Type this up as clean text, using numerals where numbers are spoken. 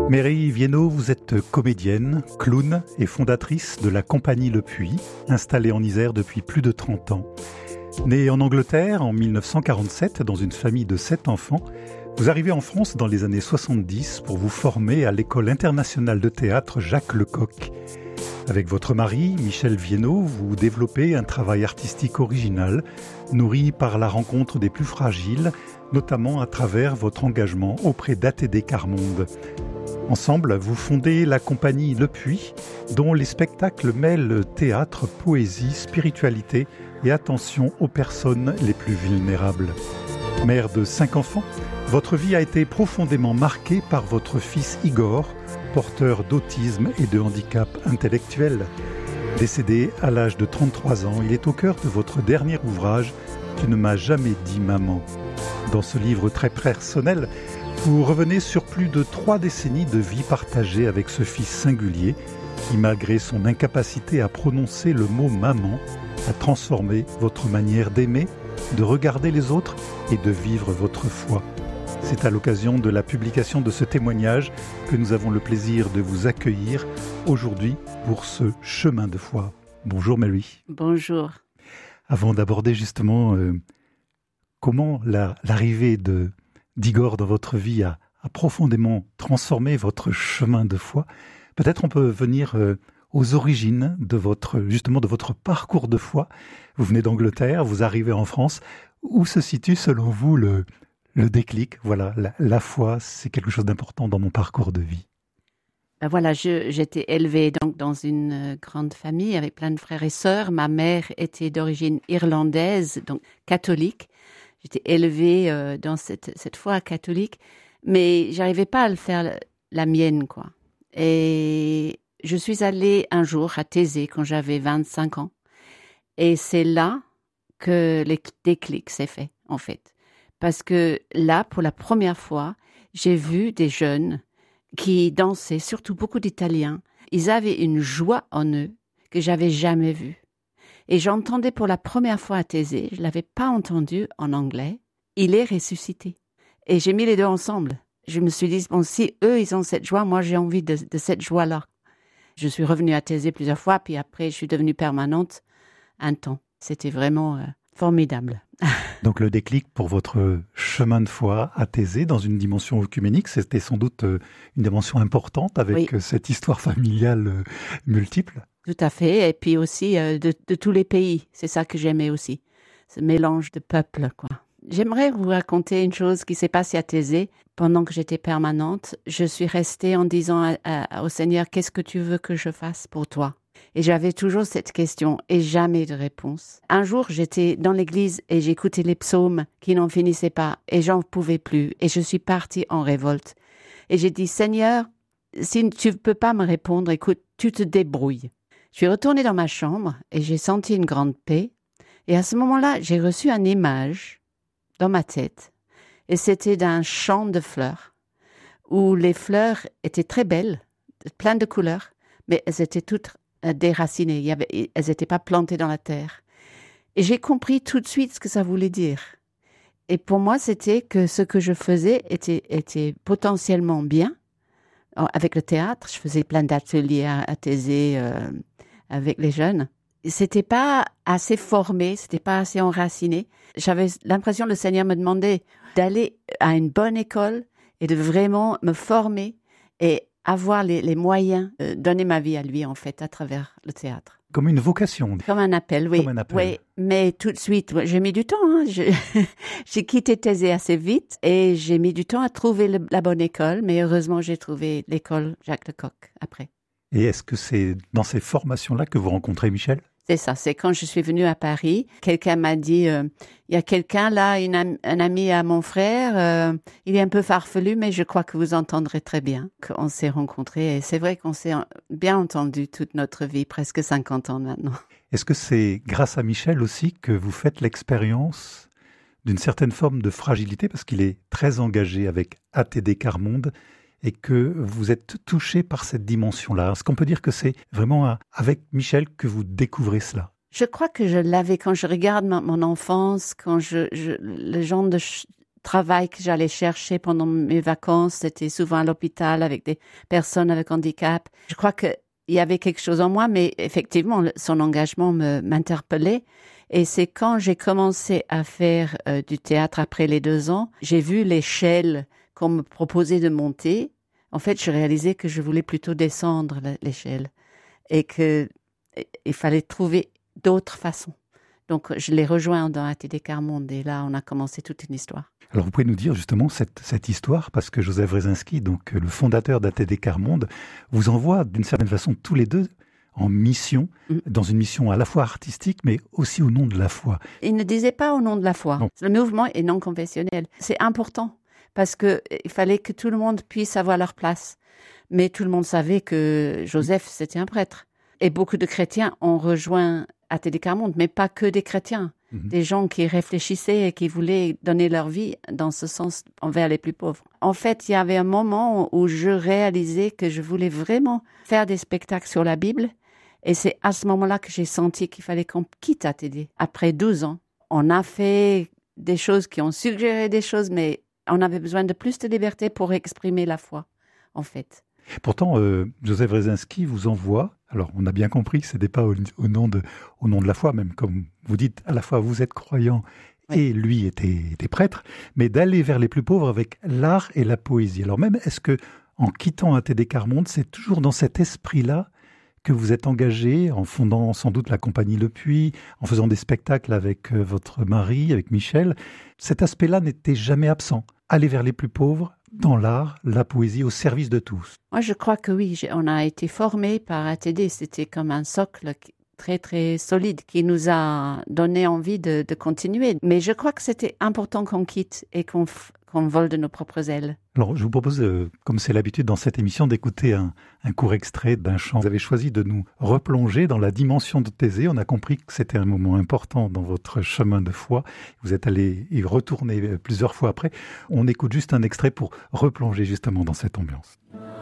Mairie Viennot, vous êtes comédienne, clown et fondatrice de la compagnie Le Puy, installée en Isère depuis plus de 30 ans. Née en Angleterre en 1947 dans une famille de 7 enfants, vous arrivez en France dans les années 70 pour vous former à l'école internationale de théâtre Jacques Lecoq. Avec votre mari, Michel Viennot, vous développez un travail artistique original, nourri par la rencontre des plus fragiles, notamment à travers votre engagement auprès d'ATD Quart-Monde. Ensemble, vous fondez la compagnie Le Puy, dont les spectacles mêlent théâtre, poésie, spiritualité et attention aux personnes les plus vulnérables. Mère de 5 enfants, votre vie a été profondément marquée par votre fils Igor, porteur d'autisme et de handicap intellectuel. Décédé à l'âge de 33 ans, il est au cœur de votre dernier ouvrage « Tu ne m'as jamais dit maman ». Dans ce livre très personnel, vous revenez sur plus de 3 décennies de vie partagée avec ce fils singulier qui, malgré son incapacité à prononcer le mot « maman », a transformé votre manière d'aimer, de regarder les autres et de vivre votre foi. C'est à l'occasion de la publication de ce témoignage que nous avons le plaisir de vous accueillir aujourd'hui pour ce chemin de foi. Bonjour Mary. Bonjour. Avant d'aborder justement comment l'arrivée d'Igor dans votre vie a profondément transformé votre chemin de foi, peut-être on peut venir aux origines de votre parcours de foi. Vous venez d'Angleterre, vous arrivez en France. Où se situe selon vous le déclic? Voilà, la foi, c'est quelque chose d'important dans mon parcours de vie. Ben voilà, j'étais élevée donc dans une grande famille avec plein de frères et sœurs. Ma mère était d'origine irlandaise, donc catholique. J'étais élevée dans cette foi catholique, mais j'arrivais pas à le faire la mienne, quoi. Et je suis allée un jour à Thésée quand j'avais 25 ans. Et c'est là que le déclic s'est fait, en fait. Parce que là, pour la première fois, j'ai vu des jeunes qui dansaient, surtout beaucoup d'Italiens. Ils avaient une joie en eux que j'avais jamais vue. Et j'entendais pour la première fois à Thésée, je l'avais pas entendu en anglais, il est ressuscité. Et j'ai mis les deux ensemble. Je me suis dit, bon, si eux, ils ont cette joie, moi, j'ai envie de cette joie-là. Je suis revenue à Thésée plusieurs fois, puis après, je suis devenue permanente un temps. C'était vraiment formidable. Donc le déclic pour votre chemin de foi à Thésée, dans une dimension œcuménique, c'était sans doute une dimension importante avec cette histoire familiale multiple. Tout à fait, et puis aussi de tous les pays. C'est ça que j'aimais aussi, ce mélange de peuples, quoi. J'aimerais vous raconter une chose qui s'est passée à Thésée. Pendant que j'étais permanente, je suis restée en disant au Seigneur, qu'est-ce que tu veux que je fasse pour toi? Et j'avais toujours cette question et jamais de réponse. Un jour, j'étais dans l'église et j'écoutais les psaumes qui n'en finissaient pas et j'en pouvais plus. Et je suis partie en révolte. Et j'ai dit, Seigneur, si tu ne peux pas me répondre, écoute, tu te débrouilles. Je suis retournée dans ma chambre et j'ai senti une grande paix. Et à ce moment-là, j'ai reçu une image dans ma tête. Et c'était d'un champ de fleurs où les fleurs étaient très belles, plein de couleurs, mais elles étaient toutes déracinées, elles n'étaient pas plantées dans la terre. Et j'ai compris tout de suite ce que ça voulait dire. Et pour moi, c'était que ce que je faisais était potentiellement bien. Avec le théâtre, je faisais plein d'ateliers à Thésée avec les jeunes. C'était pas assez formé, c'était pas assez enraciné. J'avais l'impression que le Seigneur me demandait d'aller à une bonne école et de vraiment me former et avoir les moyens de donner ma vie à lui, en fait, à travers le théâtre. Comme une vocation. Comme un appel, oui. Comme un appel. Oui, mais tout de suite, j'ai mis du temps. Hein. J'ai quitté Thésée assez vite et j'ai mis du temps à trouver la bonne école, mais heureusement, j'ai trouvé l'école Jacques Lecoq après. Et est-ce que c'est dans ces formations-là que vous rencontrez Michel? C'est ça, c'est quand je suis venue à Paris, quelqu'un m'a dit, il y a quelqu'un là, un ami à mon frère, il est un peu farfelu, mais je crois que vous entendrez très bien qu'on s'est rencontrés. Et c'est vrai qu'on s'est bien entendu toute notre vie, presque 50 ans maintenant. Est-ce que c'est grâce à Michel aussi que vous faites l'expérience d'une certaine forme de fragilité, parce qu'il est très engagé avec ATD Quart-Monde, et que vous êtes touché par cette dimension-là? Est-ce qu'on peut dire que c'est vraiment avec Michel que vous découvrez cela? Je crois que je l'avais quand je regarde mon enfance, quand le genre travail que j'allais chercher pendant mes vacances, c'était souvent à l'hôpital avec des personnes avec handicap. Je crois qu'il y avait quelque chose en moi, mais effectivement, son engagement m'interpellait. Et c'est quand j'ai commencé à faire du théâtre après les 2 ans, j'ai vu l'échelle qu'on me proposait de monter. En fait, je réalisais que je voulais plutôt descendre l'échelle et qu'il fallait trouver d'autres façons. Donc, je l'ai rejoint dans ATD Quart Monde et là, on a commencé toute une histoire. Alors, vous pouvez nous dire justement cette histoire, parce que Joseph Wrezinski, donc le fondateur d'ATD Quart Monde, vous envoie d'une certaine façon tous les deux en mission, dans une mission à la fois artistique, mais aussi au nom de la foi. Il ne disait pas au nom de la foi. Non. Le mouvement est non conventionnel. C'est important parce qu'il fallait que tout le monde puisse avoir leur place. Mais tout le monde savait que Joseph, c'était un prêtre. Et beaucoup de chrétiens ont rejoint ATD Quart Monde, mais pas que des chrétiens. Des gens qui réfléchissaient et qui voulaient donner leur vie dans ce sens envers les plus pauvres. En fait, il y avait un moment où je réalisais que je voulais vraiment faire des spectacles sur la Bible. Et c'est à ce moment-là que j'ai senti qu'il fallait qu'on quitte ATD. Après 12 ans, on a fait des choses qui ont suggéré des choses, mais on avait besoin de plus de liberté pour exprimer la foi, en fait. Pourtant, Joseph Wrezinski vous envoie, alors on a bien compris que ce n'était pas au nom de la foi, même comme vous dites, à la fois vous êtes croyant et lui était prêtre, mais d'aller vers les plus pauvres avec l'art et la poésie. Alors même, est-ce que en quittant ATD Quart Monde, c'est toujours dans cet esprit-là que vous êtes engagé, en fondant sans doute la compagnie Le Puy, en faisant des spectacles avec votre mari, avec Michel? Cet aspect-là n'était jamais absent. Aller vers les plus pauvres, dans l'art, la poésie, au service de tous. Moi, je crois que oui. On a été formés par ATD. C'était comme un socle très, très solide qui nous a donné envie de continuer. Mais je crois que c'était important qu'on quitte et qu'on vole de nos propres ailes. Alors, je vous propose, comme c'est l'habitude dans cette émission, d'écouter un court extrait d'un chant. Vous avez choisi de nous replonger dans la dimension de Thésée. On a compris que c'était un moment important dans votre chemin de foi. Vous êtes allé y retourner plusieurs fois après. On écoute juste un extrait pour replonger justement dans cette ambiance.